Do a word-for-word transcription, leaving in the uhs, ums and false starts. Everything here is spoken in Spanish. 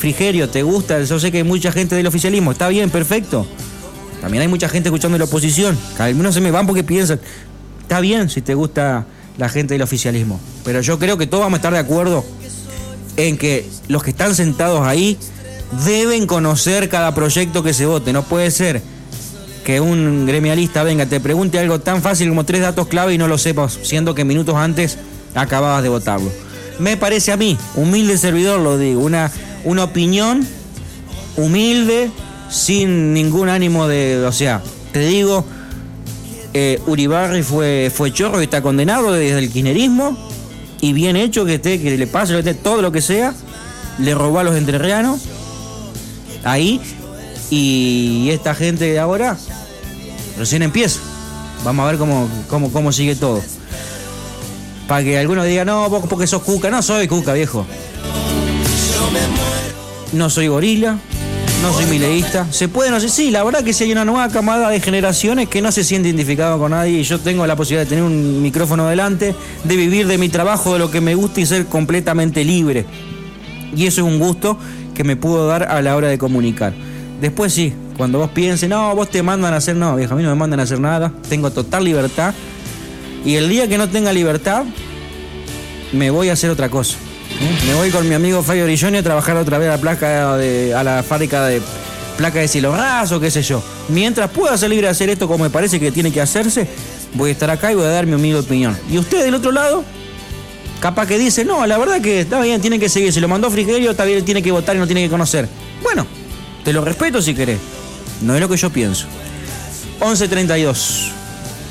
Frigerio, te gusta, yo sé que hay mucha gente del oficialismo, está bien, perfecto. También hay mucha gente escuchando la oposición, algunos se me van porque piensan, está bien si te gusta la gente del oficialismo, pero yo creo que todos vamos a estar de acuerdo en que los que están sentados ahí deben conocer cada proyecto que se vote. No puede ser que un gremialista venga, te pregunte algo tan fácil como tres datos clave y no lo sepas, siendo que minutos antes acababas de votarlo. Me parece a mí, humilde servidor lo digo, una, una opinión humilde, sin ningún ánimo de, o sea, te digo, eh, Uribarri fue, fue chorro y está condenado desde el kirchnerismo, y bien hecho que esté, que le pase que esté, todo lo que sea, le robó a los entrerrianos, ahí, y esta gente de ahora, recién empieza, vamos a ver cómo, cómo, cómo sigue todo. Para que algunos digan, no, vos porque sos cuca, no soy cuca, viejo. No soy gorila. No soy mileísta. Se puede, no sé, sí, la verdad que sí hay una nueva camada de generaciones que no se siente identificado con nadie y yo tengo la posibilidad de tener un micrófono delante, de vivir de mi trabajo, de lo que me gusta y ser completamente libre. Y eso es un gusto que me puedo dar a la hora de comunicar. Después sí, cuando vos pienses, no, vos te mandan a hacer, no, viejo, a mí no me mandan a hacer nada, tengo total libertad y el día que no tenga libertad, me voy a hacer otra cosa. Me voy con mi amigo Fabio Orilloni a trabajar otra vez a la placa de, a la fábrica de placa de cielo raso, qué sé yo. Mientras pueda ser libre de hacer esto como me parece que tiene que hacerse, voy a estar acá y voy a dar mi humilde opinión. Y usted del otro lado, capaz que dice, no, la verdad que está bien, tiene que seguir. Si lo mandó Frigerio, está bien, tiene que votar y no tiene que conocer. Bueno, te lo respeto si querés. No es lo que yo pienso. once treinta y dos.